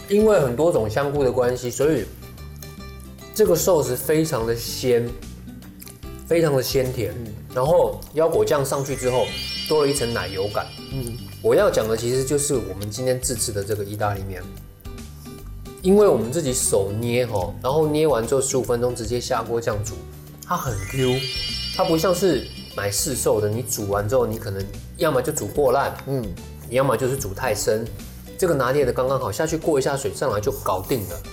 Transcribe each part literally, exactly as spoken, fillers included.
因为很多种香菇的关系，所以这个寿司非常的鲜，非常的鲜甜。嗯、然后腰果酱上去之后，多了一层奶油感。嗯，我要讲的其实就是我们今天自制的这个意大利面，因为我们自己手捏哈，然后捏完之后十五分钟直接下锅酱煮，它很 Q， 它不像是买市售的，你煮完之后你可能要么就煮过烂，嗯，你要么就是煮太深。这个拿捏的刚刚好，下去过一下水上来就搞定了。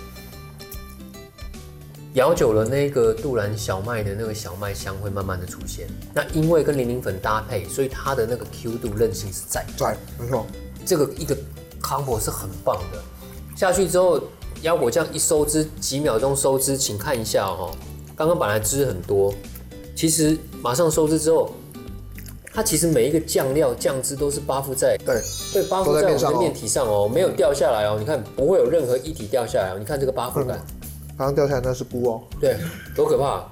咬久了，那个杜兰小麦的那个小麦香会慢慢的出现。那因为跟零零粉搭配，所以它的那个 Q 度韧性是在。 在，没错。 这个一个 combo 是很棒的。下去之后，腰果酱一收汁，几秒钟收汁，请看一下哦。刚刚本来汁很多，其实马上收汁之后。它其实每一个酱料、酱汁都是巴附在对对巴附在我们的面体上哦，没有掉下来哦。你看不会有任何一体掉下来哦。你看这个巴附感， 刚刚掉下来那是菇哦。 对，多可怕！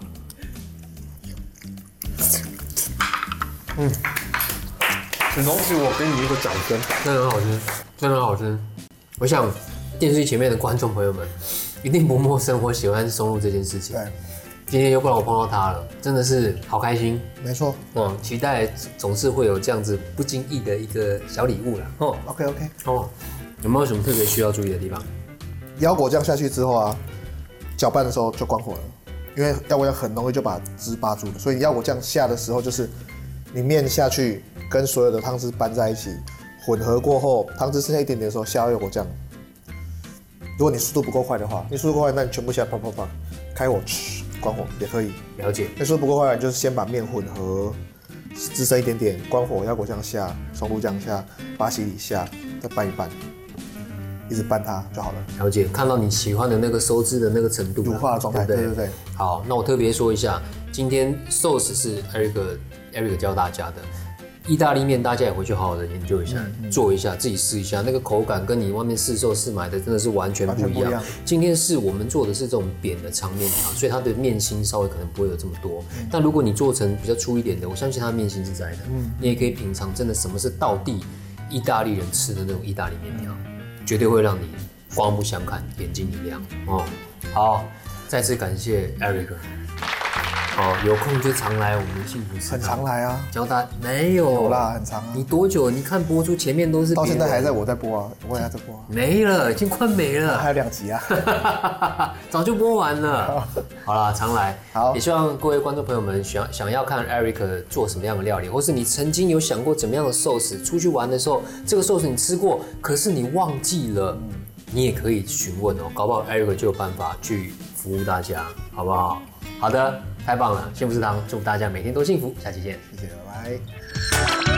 嗯，此东西我给你一个掌声，真的很好吃，真的很好吃。我想电视机前面的观众朋友们一定不陌生，我喜欢松露这件事情。 对。 今天又不让我碰到它了，真的是好开心。 没错， 嗯，期待总是会有这样子不经意的一个小礼物啦。哦 ，OK OK。 哦，有没有什么特别需要注意的地方？ 腰果酱下去之后啊，搅拌的时候就关火了，因为腰果酱很容易就把汁扒住了，所以腰果酱下的时候就是你面下去跟所有的汤汁拌在一起，混合过后，汤汁剩下一点点的时候下腰果酱。如果你速度不够快的话，你速度够快，那你全部下来，啪啪啪，开火吃。关火也可以， 了解。 那速度不够快，就是先把面混合，滋生一点点，关火，腰果酱下，松露酱下，巴西里下，再拌一拌，一直拌它就好了。 了解，看到你喜欢的那个收汁的那个程度， 乳化的状态，对对 对, 对。 好，那我特别说一下，今天寿司是 Eric Eric 教大家的。意大利面大家也回去好好的研究一下，嗯嗯、做一下，自己试一下，那个口感跟你外面市售市买的真的是完全不一样。一样今天是我们做的是这种扁的长面条，所以它的面心稍微可能不会有这么多。嗯、但如果你做成比较粗一点的，我相信它的面心是在的。嗯，你也可以品尝真的什么是道地意大利人吃的那种意大利面条，绝对会让你刮目相看，眼睛一亮哦。好，再次感谢 Eric。哦，有空就常来我们幸福食堂。 很常来啊， 教大没有有啦，很常啊。 你多久？你看播出前面都是到现在还在我在播啊，我也还在播啊。 没了，已经快没了。 还有两集啊， 早就播完了。好啦，常来。 好， 也希望各位观众朋友们想想要看 Eric 做什么样的料理，或是你曾经有想过怎么样的寿司，出去玩的时候，这个寿司你吃过，可是你忘记了，嗯、你也可以询问哦，搞不好 Eric 就有办法去服务大家，好不好？好的。太棒了！幸福食堂祝大家每天都幸福，下期见， 谢谢，拜拜。